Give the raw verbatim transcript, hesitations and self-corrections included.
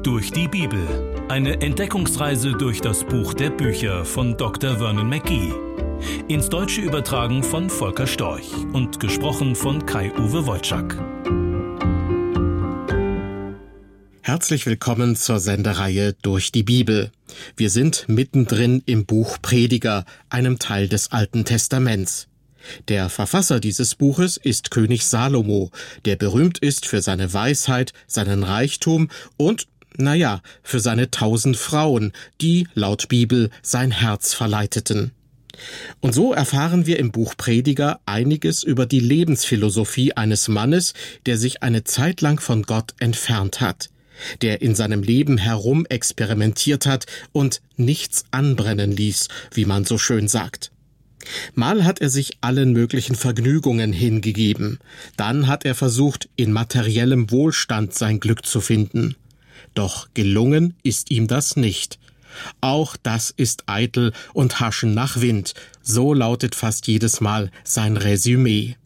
Durch die Bibel. Eine Entdeckungsreise durch das Buch der Bücher von Doktor Vernon Mackey. Ins Deutsche übertragen von Volker Storch und gesprochen von Kai-Uwe Wojczak. Herzlich willkommen zur Sendereihe Durch die Bibel. Wir sind mittendrin im Buch Prediger, einem Teil des Alten Testaments. Der Verfasser dieses Buches ist König Salomo, der berühmt ist für seine Weisheit, seinen Reichtum und, naja, für seine tausend Frauen, die, laut Bibel, sein Herz verleiteten. Und so erfahren wir im Buch Prediger einiges über die Lebensphilosophie eines Mannes, der sich eine Zeit lang von Gott entfernt hat, der in seinem Leben herumexperimentiert hat und nichts anbrennen ließ, wie man so schön sagt. Mal hat er sich allen möglichen Vergnügungen hingegeben, dann hat er versucht, in materiellem Wohlstand sein Glück zu finden. Doch gelungen ist ihm das nicht. Auch das ist eitel und Haschen nach Wind, so lautet fast jedes Mal sein Resümee.